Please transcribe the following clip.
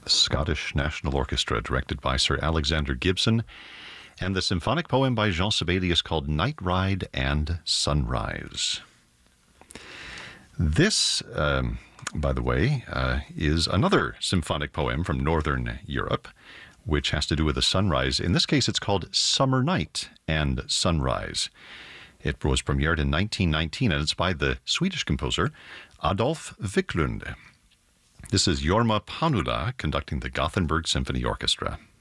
the Scottish National Orchestra, directed by Sir Alexander Gibson, and the symphonic poem by Jean Sibelius called Night Ride and Sunrise. This, by the way, is another symphonic poem from Northern Europe, which has to do with a sunrise. In this case, it's called Summer Night and Sunrise. It was premiered in 1919, and it's by the Swedish composer Adolf Wiklund. This is Jorma Panula conducting the Gothenburg Symphony Orchestra.